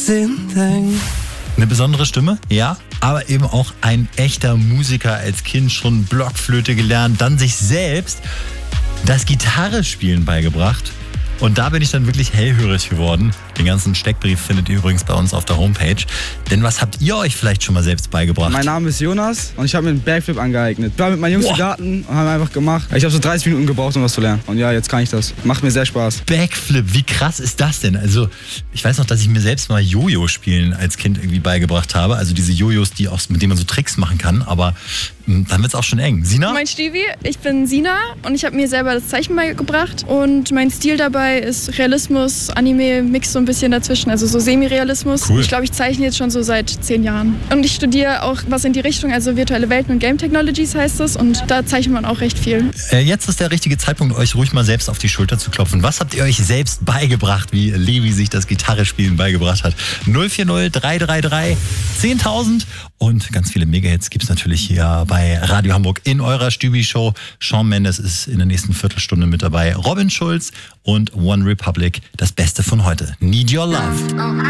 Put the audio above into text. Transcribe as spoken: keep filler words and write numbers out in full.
amazing thing. Eine besondere Stimme, ja, aber eben auch ein echter Musiker, als Kind schon Blockflöte gelernt, dann sich selbst das Gitarrespielen beigebracht. Und da bin ich dann wirklich hellhörig geworden. Den ganzen Steckbrief findet ihr übrigens bei uns auf der Homepage. Denn was habt ihr euch vielleicht schon mal selbst beigebracht? Mein Name ist Jonas und ich habe mir einen Backflip angeeignet. Ich war mit meinen Jungs im Garten und haben einfach gemacht. Ich habe so dreißig Minuten gebraucht, um das zu lernen. Und ja, jetzt kann ich das. Macht mir sehr Spaß. Backflip, wie krass ist das denn? Also ich weiß noch, dass ich mir selbst mal Jojo spielen als Kind irgendwie beigebracht habe. Also diese Jojos, die auch, mit denen man so Tricks machen kann. Aber mh, dann wird es auch schon eng. Sina? Mein Stevie, ich bin Sina und ich habe mir selber das Zeichen beigebracht. Und mein Stil dabei ist Realismus, Anime, Mix so ein bisschen dazwischen. Also so Semi-Realismus. Cool. Ich glaube, ich zeichne jetzt schon so seit zehn Jahren. Und ich studiere auch was in die Richtung, also virtuelle Welten und Game Technologies heißt es. Und da zeichnet man auch recht viel. Äh, jetzt ist der richtige Zeitpunkt, euch ruhig mal selbst auf die Schulter zu klopfen. Was habt ihr euch selbst beigebracht, wie Levi sich das Gitarrespielen beigebracht hat? null vier null drei drei drei zehntausend und ganz viele Megahits gibt es natürlich hier bei Radio Hamburg in eurer Stübi-Show. Shawn Mendes ist in der nächsten Viertelstunde mit dabei. Robin Schulz und One Republic, das Beste von heute. Need Your Love.